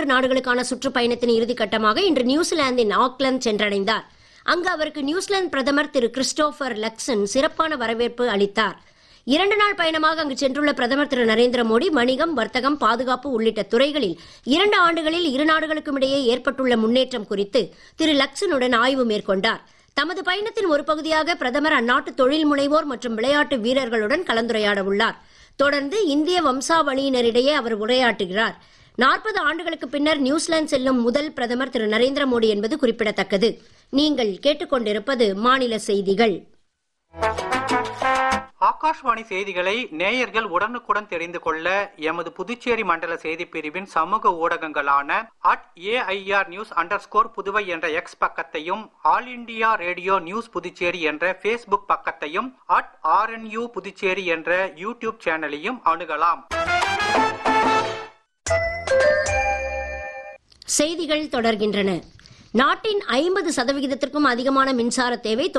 நாடுகளுக்கான சுற்றுப்பயணத்தின் இறுதிக்கட்டமாக இன்று நியூசிலாந்தின் ஆக்லாந்து சென்றடைந்தார். அங்கு அவருக்கு நியூசிலாந்து பிரதமர் திரு கிறிஸ்டோபர் லக்சன் சிறப்பான வரவேற்பு அளித்தார். 2 நாள் பயணமாக அங்கு சென்றுள்ள பிரதமர் திரு நரேந்திர மோடி வணிகம், வர்த்தகம், பாதுகாப்பு உள்ளிட்ட துறைகளில் 2 ஆண்டுகளில் இரு நாடுகளுக்கும் இடையே ஏற்பட்டுள்ள முன்னேற்றம் குறித்து திரு லக்சனுடன் ஆய்வு மேற்கொண்டார். தமது பயணத்தின் ஒரு பகுதியாக பிரதமர் அந்நாட்டு தொழில் முனைவோர் மற்றும் விளையாட்டு வீரர்களுடன் கலந்துரையாட உள்ளார். தொடர்ந்து இந்திய வம்சாவளியினரிடையே அவர் உரையாற்றுகிறார். 40 ஆண்டுகளுக்கு பின்னர் நியூசிலாந்து செல்லும் முதல் பிரதமர் திரு நரேந்திர மோடி என்பது குறிப்பிடத்தக்கது. நீங்கள் கேட்டுக்கொண்டிருப்பது மாநில செய்திகள். ஆகாஷ்வாணி செய்திகளை நேயர்கள் உடனுக்குடன் தெரிந்து கொள்ள எமது புதுச்சேரி மண்டல செய்தி பிரிவின் சமூக ஊடகங்களான @AIRnews_புதுவை என்ற எக்ஸ் பக்கத்தையும், all India radio news Puducherry என்ற பேஸ்புக் பக்கத்தையும், @RNU புதுச்சேரி என்ற யூடியூப் சேனலையும் அணுகலாம். செய்திகள் தொடர்கின்றன. நாட்டின் 50% அதிகமான மின்சார தேவை